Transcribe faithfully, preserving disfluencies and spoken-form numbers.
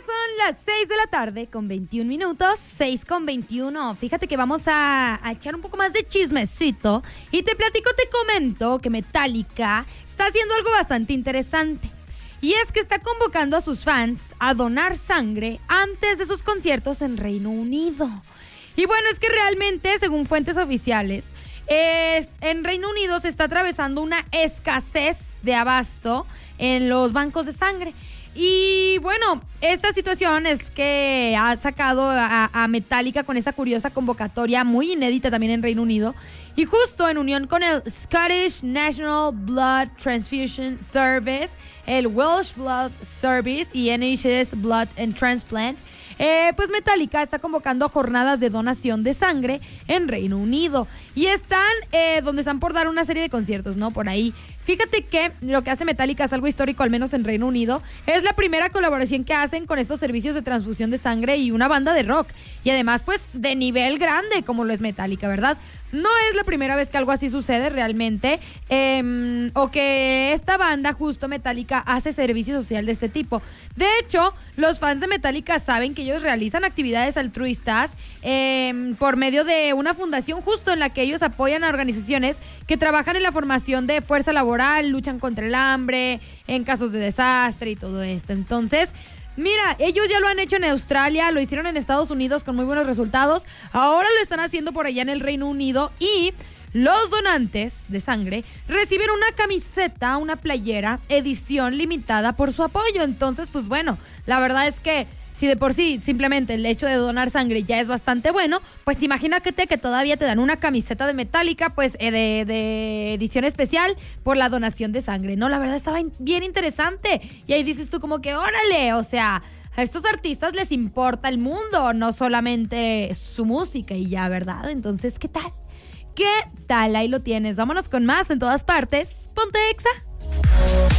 son las seis de la tarde con veintiún minutos, seis con veintiuno. Fíjate que vamos a, a echar un poco más de chismecito y te platico, te comento que Metallica está haciendo algo bastante interesante. Y es que está convocando a sus fans a donar sangre antes de sus conciertos en Reino Unido. Y bueno, es que realmente, según fuentes oficiales, es, en Reino Unido se está atravesando una escasez de abasto en los bancos de sangre. Y bueno, esta situación es que ha sacado a, a Metallica con esta curiosa convocatoria muy inédita también en Reino Unido. Y justo en unión con el Scottish National Blood Transfusion Service, el Welsh Blood Service y N H S Blood and Transplant, eh, pues Metallica está convocando jornadas de donación de sangre en Reino Unido. Y están eh, donde están por dar una serie de conciertos, ¿no? Por ahí. Fíjate que lo que hace Metallica es algo histórico, al menos en Reino Unido. Es la primera colaboración que hacen con estos servicios de transfusión de sangre y una banda de rock. Y además, pues, de nivel grande, como lo es Metallica, ¿verdad? No es la primera vez que algo así sucede realmente, eh, o que esta banda, justo Metallica, hace servicio social de este tipo. De hecho, los fans de Metallica saben que ellos realizan actividades altruistas eh, por medio de una fundación justo en la que ellos apoyan a organizaciones que trabajan en la formación de fuerza laboral, luchan contra el hambre, en casos de desastre y todo esto. Entonces, mira, ellos ya lo han hecho en Australia, lo hicieron en Estados Unidos con muy buenos resultados, ahora lo están haciendo por allá en el Reino Unido y los donantes de sangre reciben una camiseta, una playera, edición limitada por su apoyo. Entonces, pues bueno, la verdad es que si de por sí simplemente el hecho de donar sangre ya es bastante bueno, pues imagínate que todavía te dan una camiseta de Metallica, pues eh, de, de edición especial por la donación de sangre, ¿no? La verdad estaba bien interesante. Y ahí dices tú como que, órale, o sea, a estos artistas les importa el mundo, no solamente su música y ya, ¿verdad? Entonces, ¿qué tal? ¿Qué tal? Ahí lo tienes. Vámonos con más en todas partes. Ponte Exa.